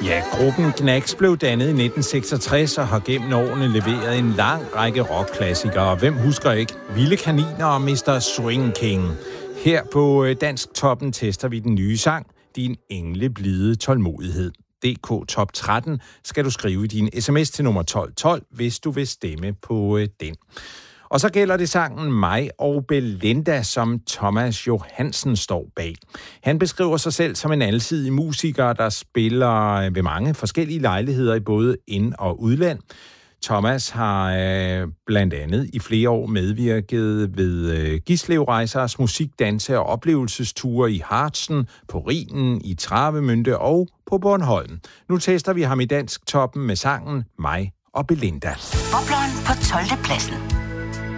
Ja, gruppen Gnags blev dannet i 1966 og har gennem årene leveret en lang række rockklassikere. Hvem husker ikke Vilde Kaniner og Mr. Swing King? Her på Dansk Toppen tester vi den nye sang, Din engleblide tålmodighed. DK Top 13 skal du skrive i din sms til nummer 1212, hvis du vil stemme på den. Og så gælder det sangen Mig og Belinda, som Thomas Johansen står bag. Han beskriver sig selv som en alsidig musiker, der spiller ved mange forskellige lejligheder i både ind- og udland. Thomas har blandt andet i flere år medvirket ved Gislevrejsers musik, danse og oplevelsesture i Harzen, på Rhinen, i Travemünde og på Bornholm. Nu tester vi ham i Dansk Toppen med sangen Mig og Belinda. Bobleren på 12. pladsen.